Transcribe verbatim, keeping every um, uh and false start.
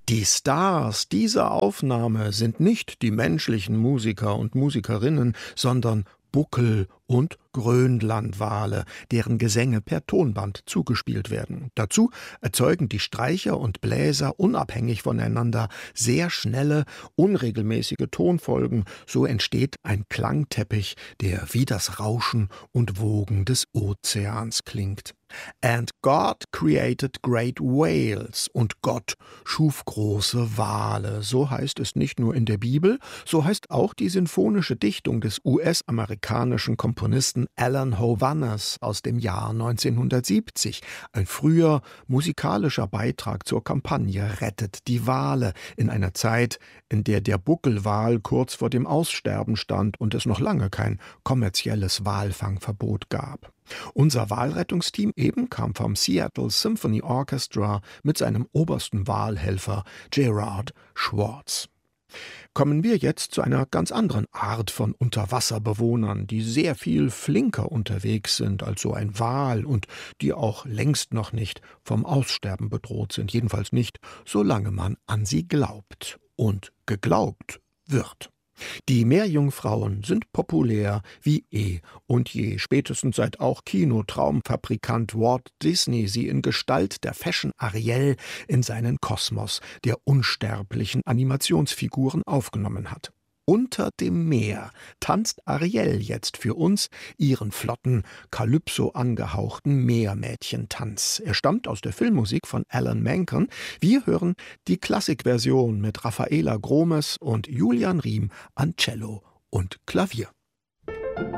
Die Stars dieser Aufnahme sind nicht die menschlichen Musiker und Musikerinnen, sondern Buckel- und Grönlandwale, deren Gesänge per Tonband zugespielt werden. Dazu erzeugen die Streicher und Bläser unabhängig voneinander sehr schnelle, unregelmäßige Tonfolgen. So entsteht ein Klangteppich, der wie das Rauschen und Wogen des Ozeans klingt. And God created great whales. Und Gott schuf große Wale. So heißt es nicht nur in der Bibel, so heißt auch die sinfonische Dichtung des U S-amerikanischen Komponisten Alan Hovhaness aus dem Jahr neunzehnhundertsiebzig. Ein früher musikalischer Beitrag zur Kampagne Rettet die Wale in einer Zeit, in der der Buckelwal kurz vor dem Aussterben stand und es noch lange kein kommerzielles Walfangverbot gab. Unser Walrettungsteam eben kam vom Seattle Symphony Orchestra mit seinem obersten Walhelfer Gerard Schwartz. Kommen wir jetzt zu einer ganz anderen Art von Unterwasserbewohnern, die sehr viel flinker unterwegs sind als so ein Wal und die auch längst noch nicht vom Aussterben bedroht sind, jedenfalls nicht, solange man an sie glaubt und geglaubt wird. Die Meerjungfrauen sind populär wie eh und je, spätestens seit auch Kinotraumfabrikant Walt Disney sie in Gestalt der Fashion Ariel in seinen Kosmos der unsterblichen Animationsfiguren aufgenommen hat. Unter dem Meer tanzt Ariel jetzt für uns ihren flotten, Calypso angehauchten Meermädchentanz. Er stammt aus der Filmmusik von Alan Menken. Wir hören die Klassikversion mit Rafaela Gromes und Julian Riem an Cello und Klavier.